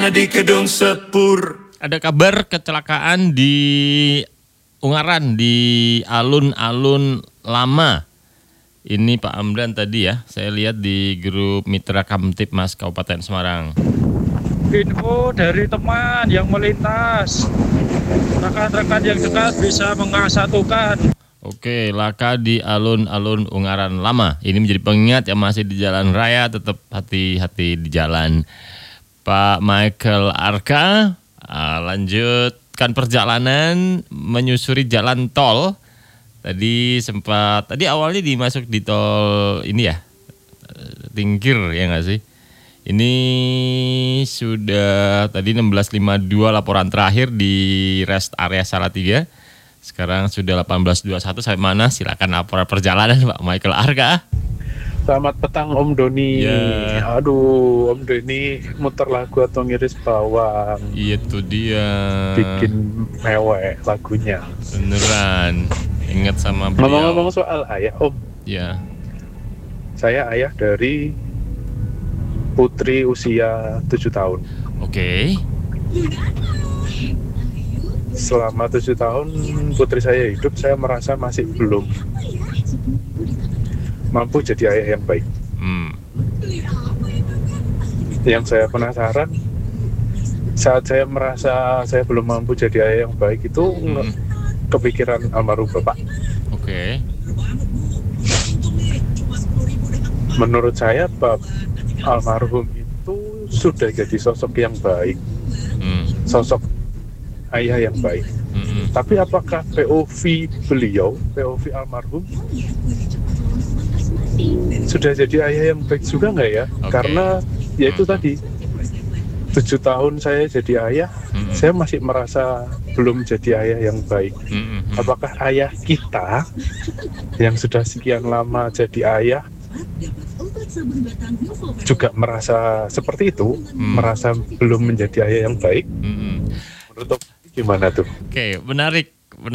Suasana di Kedung Sepur. Ada kabar kecelakaan di Ungaran, di alun-alun lama. Ini Pak Amdan tadi ya, saya lihat di grup Mitra Kamtibmas Kabupaten Semarang. Info dari teman yang melintas. Rekan-rekan yang dekat bisa mengasatukan. Oke, laka di alun-alun Ungaran lama. Ini menjadi pengingat yang masih di jalan raya, tetap hati-hati di jalan. Pak Michael Arka lanjutkan perjalanan menyusuri jalan tol. Tadi awalnya dimasuk di tol ini ya, Tingkir ya nggak sih? Ini sudah tadi 16.52 laporan terakhir di rest area Salatiga. Sekarang sudah 18.21, sampai mana? Silakan laporan perjalanan Pak Michael Arka. Selamat petang Om Doni. Ya. Aduh, Om Doni muter lagu atau ngiris bawang. Itu dia. Bikin mewek lagunya. Beneran. Ingat sama beliau. Ngomong-ngomong soal ayah, Om. Ya. Saya ayah dari putri usia 7 tahun. Oke. Selama 7 tahun putri saya hidup, saya merasa masih belum mampu jadi ayah yang baik. Yang saya penasaran, saat saya merasa saya belum mampu jadi ayah yang baik itu kepikiran almarhum bapak. Oke. Menurut saya almarhum itu sudah jadi sosok yang baik, sosok ayah yang baik. Tapi apakah POV beliau, POV almarhum sudah jadi ayah yang baik juga nggak ya? Okay. Karena ya itu tadi 7 tahun saya jadi ayah, saya masih merasa belum jadi ayah yang baik. Apakah ayah kita yang sudah sekian lama jadi ayah juga merasa seperti itu, merasa belum menjadi ayah yang baik? Menurut gimana tuh? Oke, menarik.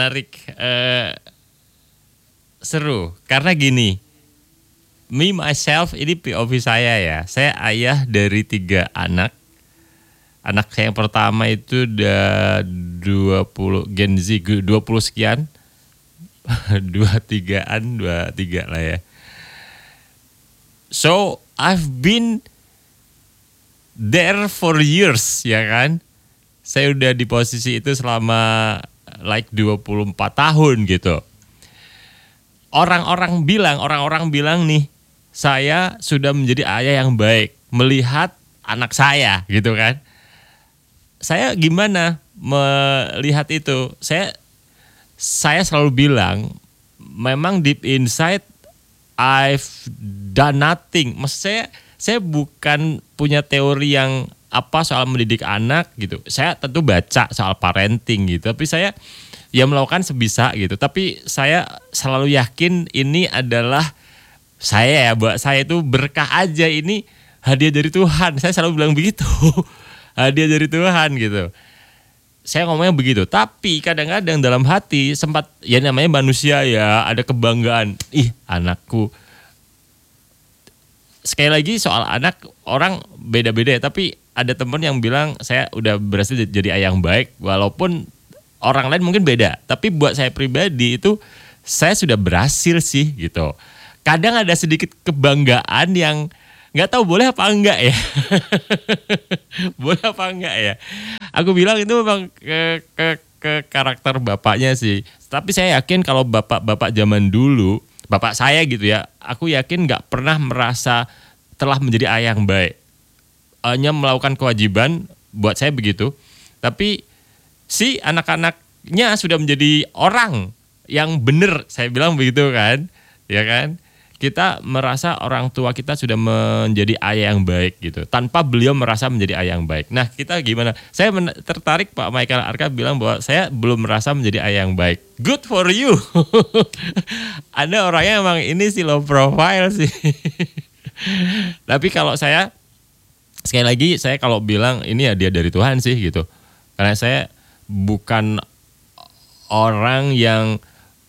Seru, karena gini. Me, myself, ini POV saya ya. Saya ayah dari 3 anak. Anak saya yang pertama itu udah 20 Gen Z, 20 sekian. 23-an lah ya. So, I've been there for years, ya kan? Saya udah di posisi itu selama 24 tahun gitu. Orang-orang bilang nih, saya sudah menjadi ayah yang baik melihat anak saya gitu kan. Saya gimana melihat itu? Saya selalu bilang, memang deep inside I've done nothing. Maksud saya bukan punya teori yang apa soal mendidik anak gitu. Saya tentu baca soal parenting gitu, tapi saya ya melakukan sebisa gitu. Tapi saya selalu yakin ini adalah buat saya itu berkah aja, ini hadiah dari Tuhan. Saya selalu bilang begitu. Hadiah dari Tuhan gitu. Saya ngomongnya begitu. Tapi kadang-kadang dalam hati sempat, ya namanya manusia ya, ada kebanggaan. Ih, anakku. Sekali lagi soal anak, orang beda-beda ya. Tapi ada teman yang bilang saya udah berhasil jadi ayah yang baik. Walaupun orang lain mungkin beda. Tapi buat saya pribadi itu, saya sudah berhasil sih gitu. Kadang ada sedikit kebanggaan yang nggak tahu boleh apa enggak ya. Boleh apa enggak ya. Aku bilang itu memang ke karakter bapaknya sih. Tapi saya yakin kalau bapak-bapak zaman dulu, bapak saya gitu ya, aku yakin nggak pernah merasa telah menjadi ayah yang baik. Hanya melakukan kewajiban, buat saya begitu. Tapi si anak-anaknya sudah menjadi orang yang benar, saya bilang begitu kan, ya kan? Kita merasa orang tua kita sudah menjadi ayah yang baik gitu, tanpa beliau merasa menjadi ayah yang baik. Nah, kita gimana? Saya tertarik Pak Michael Arka bilang bahwa saya belum merasa menjadi ayah yang baik. Good for you. Ada orangnya emang ini sih low profile sih. Tapi kalau saya, sekali lagi saya kalau bilang ini ya dia dari Tuhan sih gitu. Karena saya bukan orang yang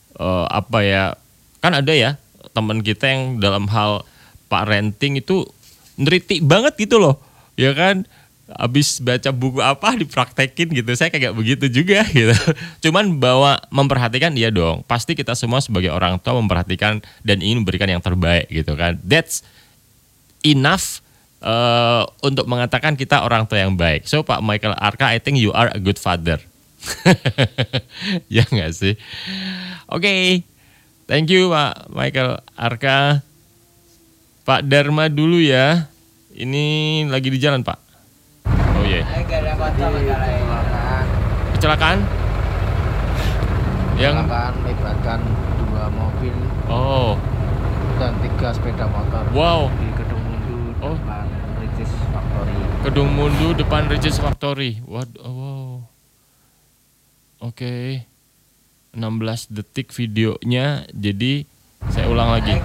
kan ada ya teman kita yang dalam hal parenting itu neritik banget gitu loh, ya kan? habis baca buku apa dipraktekin gitu. Saya kayak begitu juga gitu. Cuman bawa memperhatikan, iya dong. Pasti kita semua sebagai orang tua memperhatikan dan ingin memberikan yang terbaik gitu kan. That's enough untuk mengatakan kita orang tua yang baik. So Pak Michael Arka, I think you are a good father. Ya nggak sih? Oke. Thank you Pak Michael Arka. Pak Dharma dulu ya. Ini lagi di jalan Pak. Oh iya. Kecelakaan? Yang Kecelakaan melibatkan 2 mobil oh, dan 3 sepeda motor wow. di Kedung Mundu Oh. depan Ricis Factory. Kedung Mundu depan Ricis Factory. Wow. Oke. 16 detik videonya. Jadi saya ulang lagi.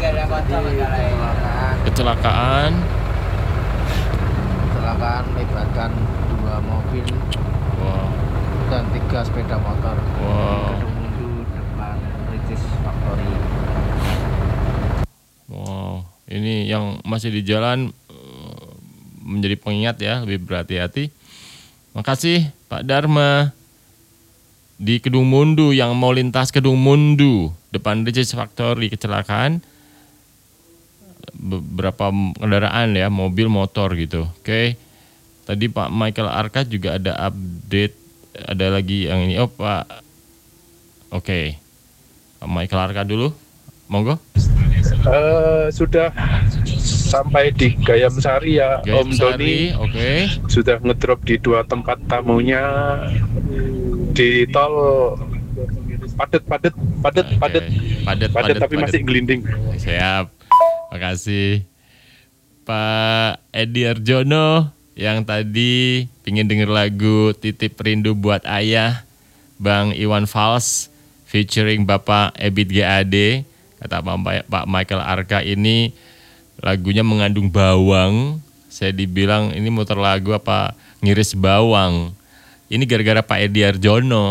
Kecelakaan Melibatkan 2 mobil wow. dan 3 sepeda motor Wow. di Kedung Mundu depan Ricis Factory. Wow, ini yang masih di jalan menjadi pengingat ya, lebih berhati-hati. Makasih Pak Dharma. Di Kedung Mundu, yang mau lintas Kedung Mundu depan Ricis Factory, kecelakaan beberapa kendaraan ya, mobil, motor gitu. Oke. Tadi Pak Michael Arka juga ada update, ada lagi yang ini. Oh Pak, oke. Pak Michael Arka dulu, monggo. Sudah sampai di Gayam Sari ya, Gayam Om Doni. Sari, oke. Sudah ngedrop di 2 tempat tamunya di tol. Padet tapi masih gelinding. Siap. Makasih. Pak Edi Arjono yang tadi pingin denger lagu Titip Rindu Buat Ayah Bang Iwan Fals featuring Bapak Ebit GAD. Kata Pak Michael Arka, ini lagunya mengandung bawang. Saya dibilang ini muter lagu apa ngiris bawang. Ini gara-gara Pak Edi Arjono.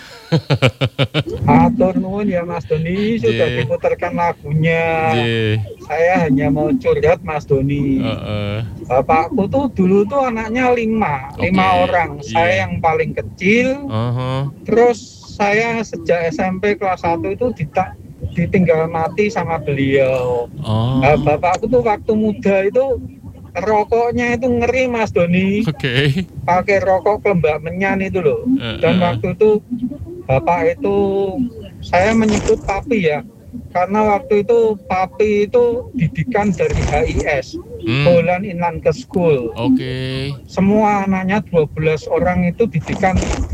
Atur nuwun ya Mas Doni, sudah diputarkan lagunya. Saya hanya mau curhat Mas Doni. Bapakku tuh dulu tuh anaknya 5 orang. Saya yang paling kecil. Terus saya sejak SMP kelas 1 itu ditinggal mati sama beliau. Nah, bapakku tuh waktu muda itu rokoknya itu ngeri Mas Doni. Pakai rokok kelembak menyan itu loh. Dan waktu itu bapak itu, saya menyebut papi ya, karena waktu itu papi itu didikan dari HIS, Holland Inland School. Semua anaknya 12 orang itu didikan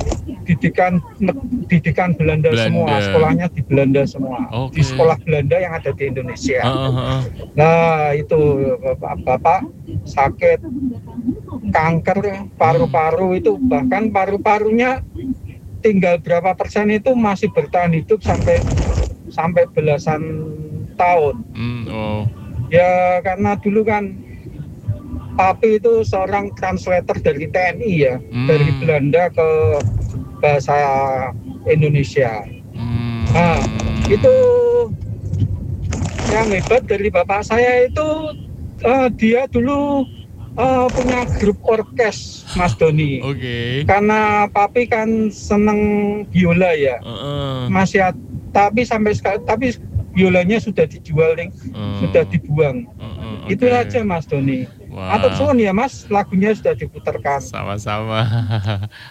Belanda semua, sekolahnya di Belanda semua, di sekolah Belanda yang ada di Indonesia. Nah itu bapak sakit kanker paru-paru itu, bahkan paru-parunya tinggal berapa persen itu masih bertahan hidup sampai belasan tahun. Ya karena dulu kan papi itu seorang translator dari TNI ya, dari Belanda ke bahasa Indonesia. Nah, itu yang hebat dari bapak saya itu dia dulu punya grup orkes Mas Doni. Karena papi kan seneng biola ya. Masih tapi sampai sekarang biolanya sudah dijual nih, sudah dibuang. Itu aja Mas Doni. Atau suwun ya Mas, lagunya sudah diputarkan. Sama-sama.